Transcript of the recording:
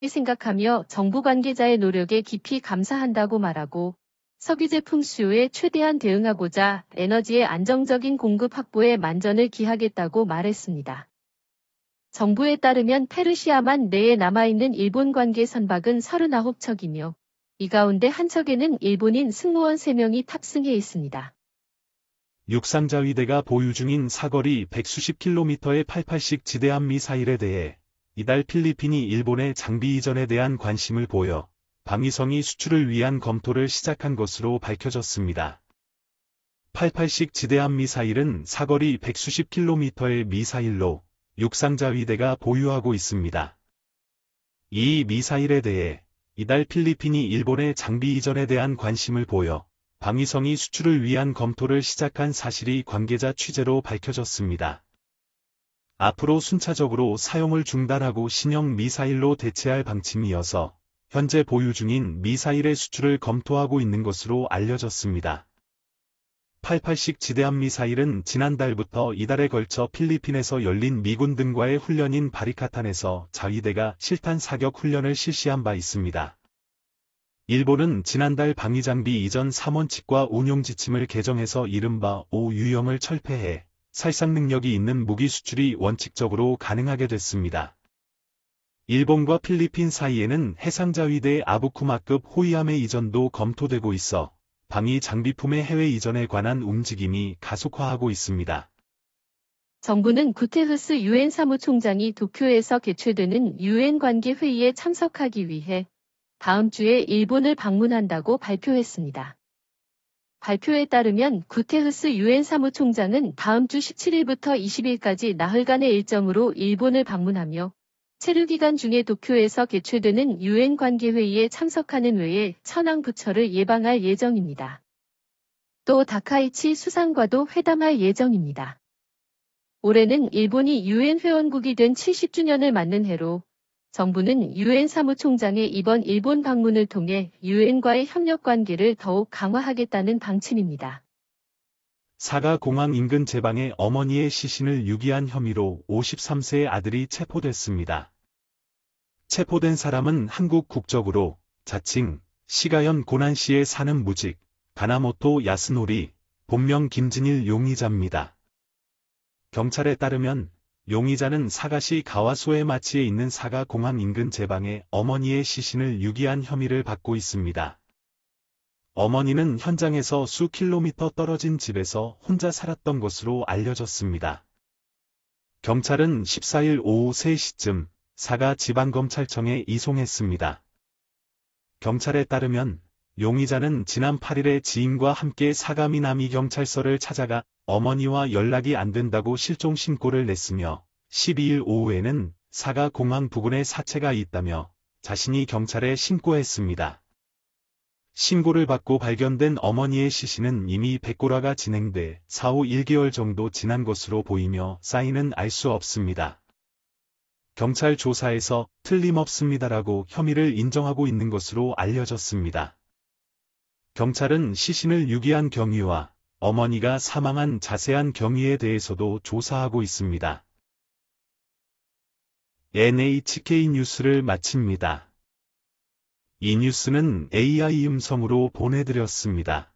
생각하며 정부 관계자의 노력에 깊이 감사한다고 말하고 석유 제품 수요에 최대한 대응하고자 에너지의 안정적인 공급 확보에 만전을 기하겠다고 말했습니다. 정부에 따르면 페르시아만 내에 남아있는 일본 관계 선박은 39척이며 이 가운데 한 척에는 일본인 승무원 3명이 탑승해 있습니다. 육상자위대가 보유 중인 사거리 100수십 킬로미터의 88식 지대함 미사일에 대해 이달 필리핀이 일본의 장비 이전에 대한 관심을 보여 방위성의 수출을 위한 검토를 시작한 것으로 밝혀졌습니다. 88식 지대함 미사일은 사거리 100수십 킬로미터의 미사일로 육상자위대가 보유하고 있습니다. 이 미사일에 대해 이달 필리핀이 일본의 장비 이전에 대한 관심을 보여 방위성의 수출을 위한 검토를 시작한 사실이 관계자 취재로 밝혀졌습니다. 앞으로 순차적으로 사용을 중단하고 신형 미사일로 대체할 방침이어서 현재 보유 중인 미사일의 수출을 검토하고 있는 것으로 알려졌습니다. 88식 지대함 미사일은 지난달부터 이달에 걸쳐 필리핀에서 열린 미군 등과의 훈련인 바리카탄에서 자위대가 실탄 사격 훈련을 실시한 바 있습니다. 일본은 지난달 방위장비 이전 3원칙과 운용 지침을 개정해서 이른바 5유형을 철폐해 살상 능력이 있는 무기 수출이 원칙적으로 가능하게 됐습니다. 일본과 필리핀 사이에는 해상자위대의 아부쿠마급 호위함의 이전도 검토되고 있어 방위 장비품의 해외 이전에 관한 움직임이 가속화하고 있습니다. 정부는 구테흐스 유엔 사무총장이 도쿄에서 개최되는 유엔 관계 회의에 참석하기 위해 다음 주에 일본을 방문한다고 발표했습니다. 발표에 따르면 구테흐스 유엔 사무총장은 다음 주 17일부터 20일까지 나흘간의 일정으로 일본을 방문하며 체류 기간 중에 도쿄에서 개최되는 유엔 관계 회의에 참석하는 외에 천황 부처를 예방할 예정입니다. 또 다카이치 수상과도 회담할 예정입니다. 올해는 일본이 유엔 회원국이 된 70주년을 맞는 해로 정부는 유엔 사무총장의 이번 일본 방문을 통해 유엔과의 협력 관계를 더욱 강화하겠다는 방침입니다. 사가 공항 인근 제방에 어머니의 시신을 유기한 혐의로 53세의 아들이 체포됐습니다. 체포된 사람은 한국 국적으로 자칭 시가현 고난시에 사는 무직 가나모토 야스노리, 본명 김진일 용의자입니다. 경찰에 따르면 용의자는 사가시 가와소에 마치에 있는 사가 공항 인근 제방에 어머니의 시신을 유기한 혐의를 받고 있습니다. 어머니는 현장에서 수 킬로미터 떨어진 집에서 혼자 살았던 것으로 알려졌습니다. 경찰은 14일 오후 3시쯤 사가 지방검찰청에 이송했습니다. 경찰에 따르면 용의자는 지난 8일에 지인과 함께 사가 미나미 경찰서를 찾아가 어머니와 연락이 안 된다고 실종 신고를 냈으며 12일 오후에는 사가 공항 부근에 사체가 있다며 자신이 경찰에 신고했습니다. 신고를 받고 발견된 어머니의 시신은 이미 백골화가 진행돼 사후 1개월 정도 지난 것으로 보이며 사인은 알 수 없습니다. 경찰 조사에서 틀림없습니다라고 혐의를 인정하고 있는 것으로 알려졌습니다. 경찰은 시신을 유기한 경위와 어머니가 사망한 자세한 경위에 대해서도 조사하고 있습니다. NHK 뉴스를 마칩니다. 이 뉴스는 AI 음성으로 보내드렸습니다.